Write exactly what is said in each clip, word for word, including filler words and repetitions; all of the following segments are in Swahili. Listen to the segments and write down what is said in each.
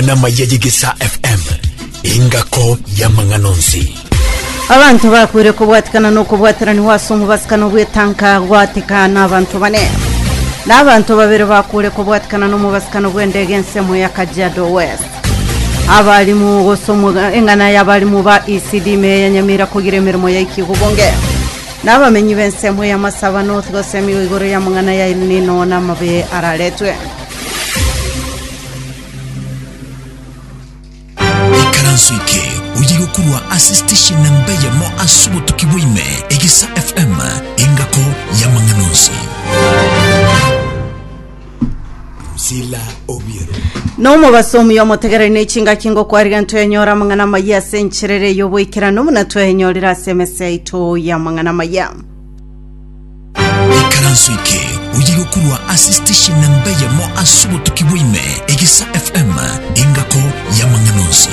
Mangana Mayegisa F M ingako ya manganonzi. Abantu bakwire kubwatikana no kubwatirani wasomu basikano bwetanka gwatikana abantu bane. N'abantu babiri bakure kubwatikana no mubasikano bwendege nsemo ya Kajiado West. Abali mu gosomu engana yabali mu ba E C D me ya Nyamira kugira emirimo ya ikigubonge. N'abamenyi bensemo ya Masaba North gosemi igoro ya mangana ya Ilnino na mabe araletwe. Ikaransuike uyirukurwa assistation namba ya mo asubu tukiwime Egisa F M ingako ya manganonzi. Zila Obiero no mu basomi yo motegere ne chinga kingo kwariga ntwenyora mangana maya sencherere yoboikira no muna twenyorira S M S ito ya mangana maya. Ikaransuike uyirukurwa assistation namba ya mo asubu tukiwime Egisa F M ingako ya manganonzi.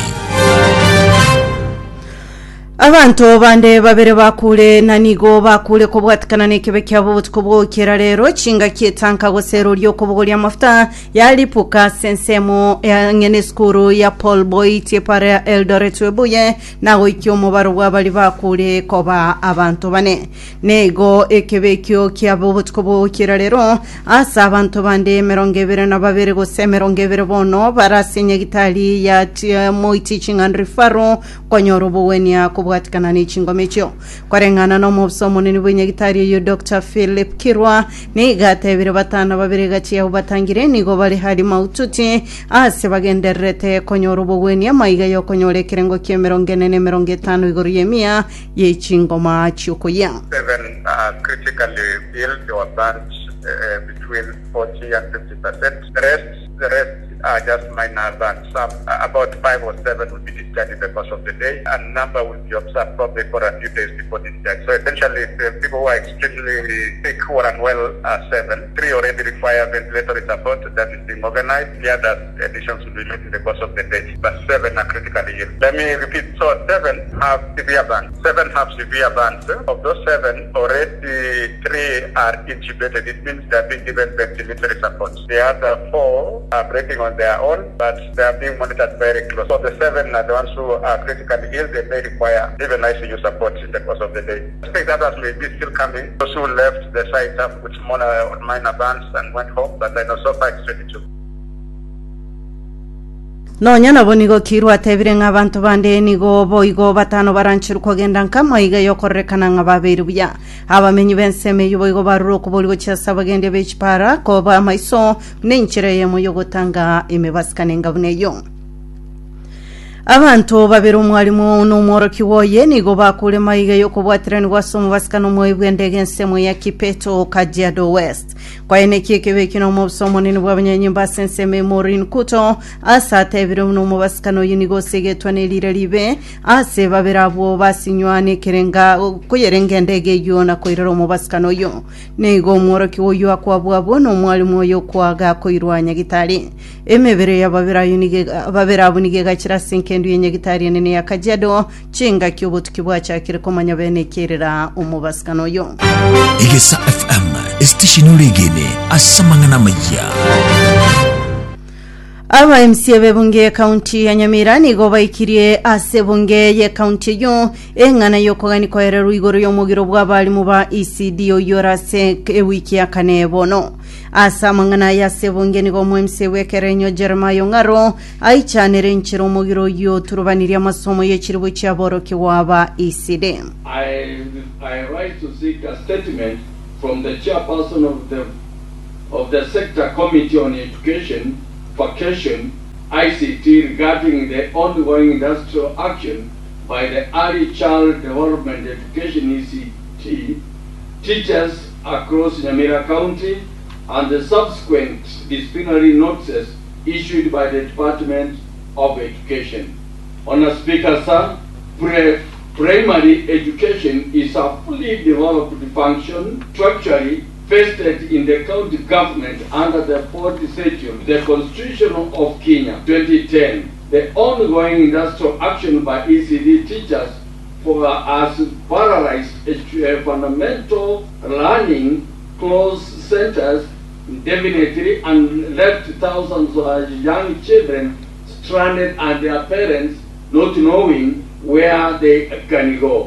Abantu bande babere bakure nanigo bakure kubwatikana nekebe kyabo butkubo kera rero chinga kietanka gosero ryo kubwo lya mafuta yalipuka sensemo ya ngene skuru ya Paul Boy tipare Eldoret webuye nago ikyo mubaro wabali bakure koba abantu bane nego ekebe kyo kyabo butkubo kera rero asa abantu bande merongevere na babere gose merongevere bono barasinye gitali ya mo teaching and referral konyoro buwenia kubwatikana ni chingomecho kwarengana no mubsomo ni bwenyegitari yo Doctor Philip Kirwa ni gatebire batana babire gaciye ubatangire nigo bali hari maututi ase bagenderete konyoro bugweni amayiga yo konyore kirengo kyemerongene ne merongetano igoro yemia ye chingoma chukuya seven uh, critically ill or burned uh, between forty and fifty percent. The rest the rest are just minor burns. Some uh, about five or seven will be discharged in the course of the day, and number will be observed probably for a few days before discharge. So essentially, the people who are extremely sick who are unwell are seven. Three already require ventilatory support that is being organized. The other additions will be made in the course of the day, but seven are critically ill. Let me repeat. So seven have severe burns. Seven have severe burns. Of those seven, already three are intubated. It means they are being given ventilatory support. The other four are breathing on their own, but they are being monitored very close. So the seven are the ones who are critically ill. They may require even I C U support in the course of the day. I think others may be still coming. Those who left the site up with smaller minor burns and went home, but I know so far it's twenty-two. No nyana bonigo kirwa tebire ngabantu bande nigo boigo batano baranchiru kogenda nkama iga yokorekana ngababiri buya abamenyi benseme yuboigo baruro kuboligo cyasa bagende bechpara ko ba maiso nenchireye mu yogotanga imibaskane ngabuneyo. Abantu babiri umwarimu n'umoro kiwoye nigo bakure mayiga yo kubwatirani wasomu basikano mu bwendege nsemo ya Kipeto Kajiado West kwa ene kikebe kino mu somo ni bw'abanyanyimba senseme Morin Kuto asa tebire mu basikano yinigo segetwa nelire libe ase babirabo basinywane kerenga kuyerenge ndege yona koirero mu basikano yo nigo umoro kiwoyo akwabwabo no mwarimu yo kwaga koirwanya gitari emebere ya babira yunige babirabo nige gakira kendu yenye gitari nene ya Kajiado chinga kyubutu kibwa cyakire komanya bene kerera umubaskano yo. Egisa F M station regene asamangana maya. Aba M C bebunge county ya Nyamira nigo bayikirie asebunge ye county yo engana yo kogani koerero igoro yo mugiro bw'abali mu ba E C D yo yorase ewiki ya kane bono asamangana ya sebunge nigo mu M C wekerenyo Jeremiah Ngaro aichanere nchiro mugiro yo turubaniri amasomo ye kiribu cyaboro kiwaba E C D. I I rise to seek a statement from the chairperson of the of the sector committee on education, vacation, I C T regarding the ongoing industrial action by the Early Child Development Education E C T teachers across Nyamira County and the subsequent disciplinary notices issued by the Department of Education. Honour Speaker, sir, pre primary education is a fully developed function structurally vested in the county government under the fourth schedule, the Constitution of Kenya, twenty ten. The ongoing industrial action by E C D teachers for as paralyzed uh, fundamental learning closed centers indefinitely and left thousands of young children stranded and their parents not knowing where they can go.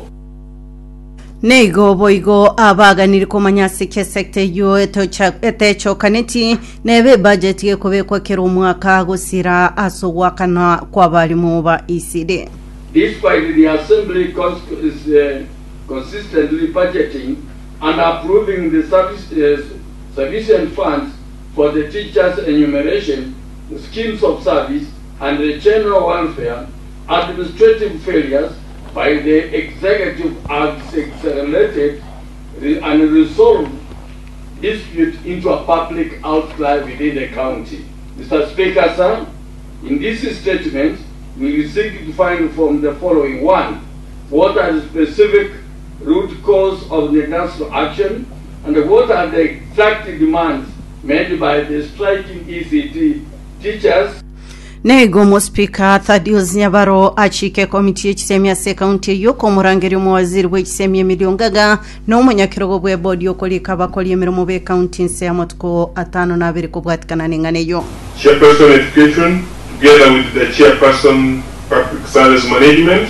Nego boigo abaganiri kumanyasi ke sekte yo etecho kaneti nebe budget ye kubekwa kero umwaka gusira asogwakana kwa balimu ba E C D. Despite the assembly cons is, uh, consistently budgeting and approving the service, uh, sufficient funds for the teachers' enumeration, schemes of service, and the general welfare, administrative failures by the executive have accelerated and resolved dispute into a public outcry within the county. Mister Speaker, sir, in this statement, we seek to find from the following: one, what are the specific root cause of the national action, and what are the exact demands made by the striking E C T teachers. Nego mo speaker Thaddeus Nyabaro achike komiti y'ekisemi ya county yo ko murangeri mu waziri w'ekisemi emiliongaga no munyakirogo bwe board yo kolika bakoli emirimo be county nse ya motko atano na abiri kubwatikana n'ingane yo. Chairperson Education together with the Chairperson Public Service Management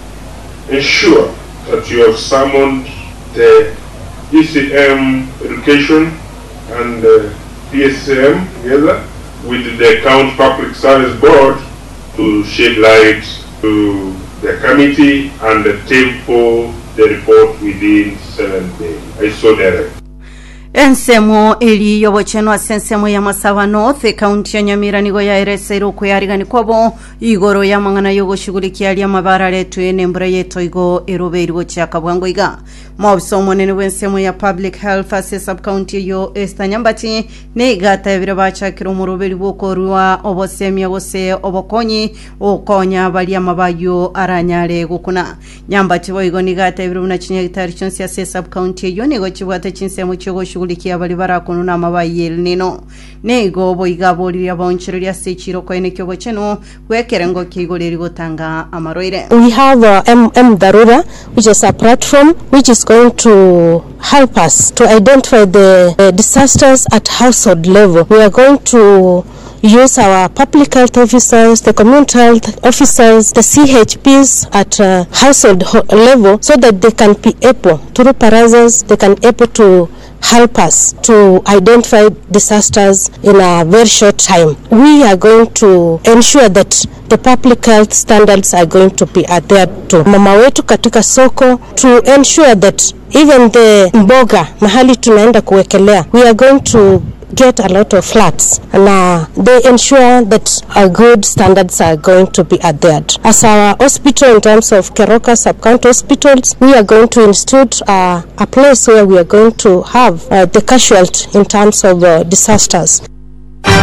ensure that you have summoned the E C M Education and uh, P S M together with the County Public Service Board to shed light to the committee and the table the report within seven days. I so direct. Ensemo eli yobochenwa sensemo ya Masava North county ya Nyamira nigo ya eresero kuyarigani kwabo igoro ya mangana yogo shughulikia ya mabara letu enembra yeto igo erobe irigo chaka bwango iga mobsomo nene wensemo ya public health as sub county yo esta nyambati ne igata ebire bacha kiro muroberi boko ruwa obosemya bose obokonyi okonya bali amabayo aranyale gukuna nyambati bo igo nigata ebire unachinya gitari chonsi ya sub county yo nego chibwata chinsemo chogo shughulikia bali barakunu na mabaye nino nego boiga boli ya bonchirya sechiro ko ene kyobo cheno wekerengo kigoleri gotanga amaroire. We have uh, M M Darura, which is a platform which is going to help us to identify the uh, disasters at household level. We are going to use our public health officers, the community health officers, the C H Ps at uh, household level so that they can be able, through parazas, they can able to help us to identify disasters in a very short time. We are going to ensure that the public health standards are going to be adhered to. Mama wetu katika soko, to ensure that even the mboga mahali tunaenda kuwekelea, we are going to get a lot of floods, and uh, they ensure that our good standards are going to be adhered. As our hospital, in terms of Keroka sub-county hospitals, we are going to institute uh, a place where we are going to have uh, the casualty in terms of uh, disasters.